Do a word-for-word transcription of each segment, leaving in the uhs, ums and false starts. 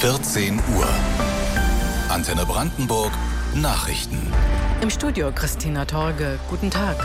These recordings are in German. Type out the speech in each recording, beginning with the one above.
vierzehn Uhr. Antenne Brandenburg Nachrichten. Im Studio Christina Torge. Guten Tag.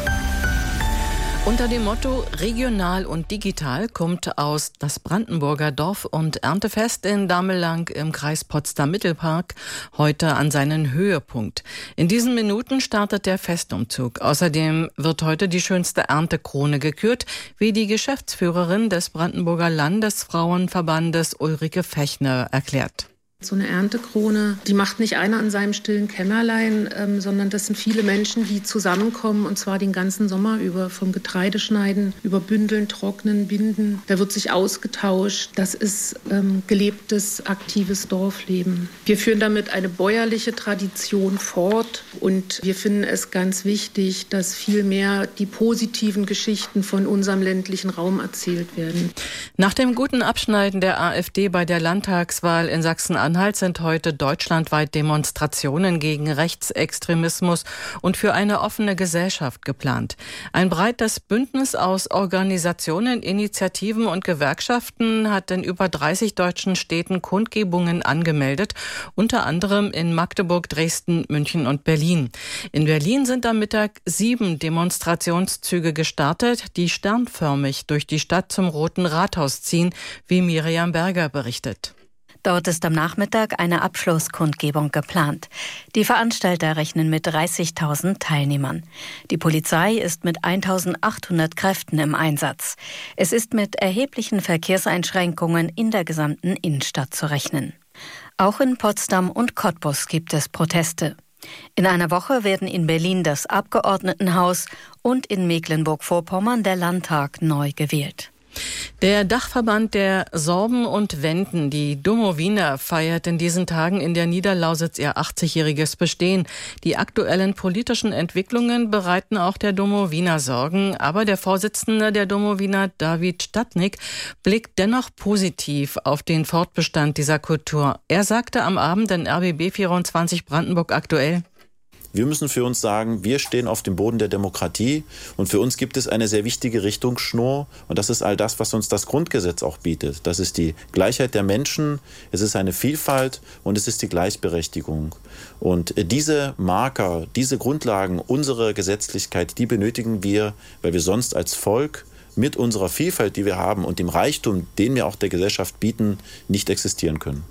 Unter dem Motto Regional und Digital kommt aus das Brandenburger Dorf- und Erntefest in Damelang im Kreis Potsdam-Mittelpark heute an seinen Höhepunkt. In diesen Minuten startet der Festumzug. Außerdem wird heute die schönste Erntekrone gekürt, wie die Geschäftsführerin des Brandenburger Landesfrauenverbandes Ulrike Fechner erklärt. So eine Erntekrone, die macht nicht einer an seinem stillen Kämmerlein, ähm, sondern das sind viele Menschen, die zusammenkommen, und zwar den ganzen Sommer über, vom Getreideschneiden, über Bündeln, Trocknen, Binden. Da wird sich ausgetauscht. Das ist ähm, gelebtes, aktives Dorfleben. Wir führen damit eine bäuerliche Tradition fort, und wir finden es ganz wichtig, dass viel mehr die positiven Geschichten von unserem ländlichen Raum erzählt werden. Nach dem guten Abschneiden der AfD bei der Landtagswahl in Sachsen-Anhalt sind heute deutschlandweit Demonstrationen gegen Rechtsextremismus und für eine offene Gesellschaft geplant. Ein breites Bündnis aus Organisationen, Initiativen und Gewerkschaften hat in über dreißig deutschen Städten Kundgebungen angemeldet, unter anderem in Magdeburg, Dresden, München und Berlin. In Berlin sind am Mittag sieben Demonstrationszüge gestartet, die sternförmig durch die Stadt zum Roten Rathaus ziehen, wie Miriam Berger berichtet. Dort ist am Nachmittag eine Abschlusskundgebung geplant. Die Veranstalter rechnen mit dreißigtausend Teilnehmern. Die Polizei ist mit eintausendachthundert Kräften im Einsatz. Es ist mit erheblichen Verkehrseinschränkungen in der gesamten Innenstadt zu rechnen. Auch in Potsdam und Cottbus gibt es Proteste. In einer Woche werden in Berlin das Abgeordnetenhaus und in Mecklenburg-Vorpommern der Landtag neu gewählt. Der Dachverband der Sorben und Wenden, die Domowina, feiert in diesen Tagen in der Niederlausitz ihr achtzigjähriges Bestehen. Die aktuellen politischen Entwicklungen bereiten auch der Domowina Sorgen, aber der Vorsitzende der Domowina, David Stadnik, blickt dennoch positiv auf den Fortbestand dieser Kultur. Er sagte am Abend in R B B vierundzwanzig Brandenburg aktuell: Wir müssen für uns sagen, wir stehen auf dem Boden der Demokratie, und für uns gibt es eine sehr wichtige Richtungsschnur, und das ist all das, was uns das Grundgesetz auch bietet. Das ist die Gleichheit der Menschen, es ist eine Vielfalt und es ist die Gleichberechtigung. Und diese Marker, diese Grundlagen unserer Gesetzlichkeit, die benötigen wir, weil wir sonst als Volk mit unserer Vielfalt, die wir haben, und dem Reichtum, den wir auch der Gesellschaft bieten, nicht existieren können.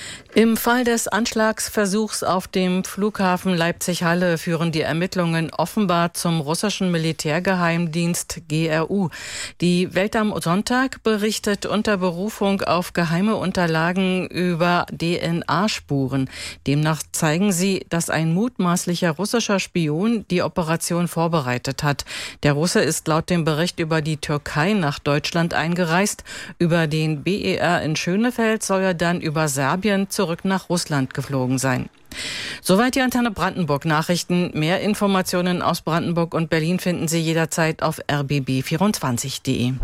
Im Fall des Anschlagsversuchs auf dem Flughafen Leipzig-Halle führen die Ermittlungen offenbar zum russischen Militärgeheimdienst G R U. Die Welt am Sonntag berichtet unter Berufung auf geheime Unterlagen über D N A-Spuren. Demnach zeigen sie, dass ein mutmaßlicher russischer Spion die Operation vorbereitet hat. Der Russe ist laut dem Bericht über die Türkei nach Deutschland eingereist. Über den B E R in Schönefeld soll er dann über Serbien zurück nach Russland geflogen sein. Soweit die Antenne Brandenburg Nachrichten. Mehr Informationen aus Brandenburg und Berlin finden Sie jederzeit auf r b b vierundzwanzig punkt d e.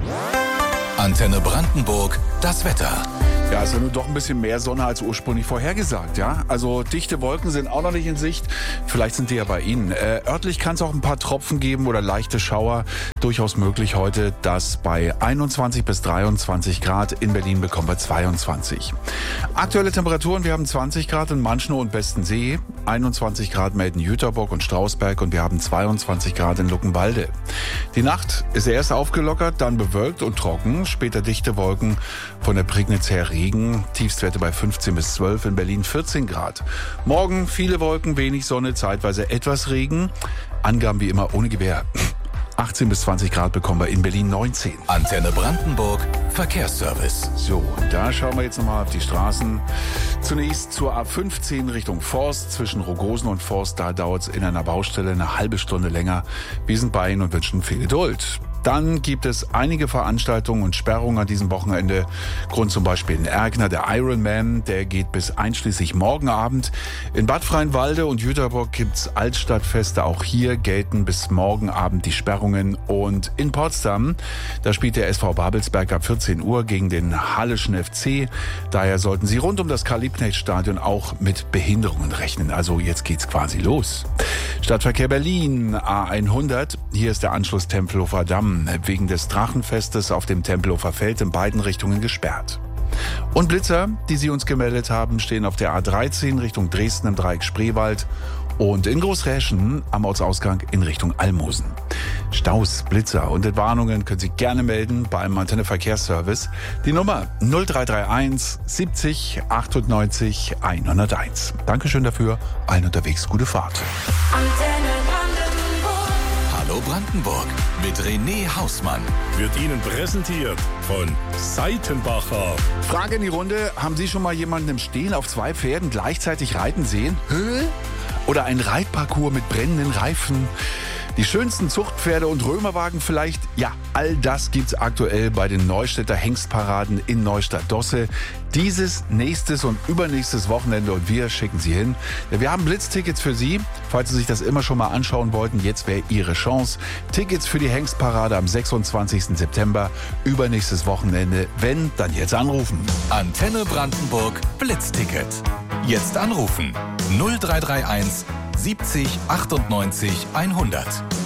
Antenne Brandenburg, das Wetter. Ja, ist ja nur doch ein bisschen mehr Sonne als ursprünglich vorhergesagt, ja. Also dichte Wolken sind auch noch nicht in Sicht. Vielleicht sind die ja bei Ihnen. Äh, örtlich kann es auch ein paar Tropfen geben oder leichte Schauer. Durchaus möglich heute, dass bei einundzwanzig bis dreiundzwanzig Grad, in Berlin bekommen wir zweiundzwanzig. Aktuelle Temperaturen, wir haben zwanzig Grad in Manschnow und Bestensee, einundzwanzig Grad melden Jüterbock und Strausberg, und wir haben zweiundzwanzig Grad in Luckenwalde. Die Nacht ist erst aufgelockert, dann bewölkt und trocken, später dichte Wolken, von der Prignitz her Regen, Tiefstwerte bei fünfzehn bis zwölf, in Berlin vierzehn Grad. Morgen viele Wolken, wenig Sonne, zeitweise etwas Regen. Angaben wie immer ohne Gewähr. achtzehn bis zwanzig Grad bekommen wir in Berlin neunzehn. Antenne Brandenburg, Verkehrsservice. So, da schauen wir jetzt nochmal auf die Straßen. Zunächst zur A fünfzehn Richtung Forst. Zwischen Rogosen und Forst, da dauert es in einer Baustelle eine halbe Stunde länger. Wir sind bei Ihnen und wünschen viel Geduld. Dann gibt es einige Veranstaltungen und Sperrungen an diesem Wochenende. Grund zum Beispiel in Erkner, der Ironman, der geht bis einschließlich morgen Abend. In Bad Freienwalde und Jüterbock gibt's Altstadtfeste. Auch hier gelten bis morgen Abend die Sperrungen. Und in Potsdam, da spielt der S V Babelsberg ab vierzehn Uhr gegen den Halleschen F C. Daher sollten Sie rund um das Karl-Liebknecht-Stadion auch mit Behinderungen rechnen. Also jetzt geht's quasi los. Stadtverkehr Berlin, A hundert. Hier ist der Anschluss Tempelhofer Damm wegen des Drachenfestes auf dem Tempelhofer Feld in beiden Richtungen gesperrt. Und Blitzer, die Sie uns gemeldet haben, stehen auf der A dreizehn Richtung Dresden im Dreieck Spreewald und in Großräschen am Ortsausgang in Richtung Almosen. Staus, Blitzer und Entwarnungen können Sie gerne melden beim Antenne Verkehrsservice. Die Nummer null drei drei eins siebzig achtundneunzig hunderteins. Dankeschön dafür. Allen unterwegs gute Fahrt. Hallo Brandenburg mit René Hausmann. Wird Ihnen präsentiert von Seitenbacher. Frage in die Runde. Haben Sie schon mal jemanden im Stehen auf zwei Pferden gleichzeitig reiten sehen? Hä? Oder ein Reitparcours mit brennenden Reifen? Die schönsten Zuchtpferde und Römerwagen vielleicht? Ja, all das gibt's aktuell bei den Neustädter Hengstparaden in Neustadt-Dosse. Dieses, nächstes und übernächstes Wochenende und wir schicken Sie hin. Wir haben Blitztickets für Sie. Falls Sie sich das immer schon mal anschauen wollten, jetzt wäre Ihre Chance. Tickets für die Hengstparade am sechsundzwanzigsten September, übernächstes Wochenende. Wenn, dann jetzt anrufen. Antenne Brandenburg Blitzticket. Jetzt anrufen. null drei drei eins siebzig achtundneunzig hundert.